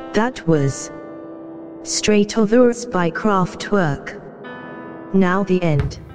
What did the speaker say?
That was Straight Others by Kraftwerk. Now the end.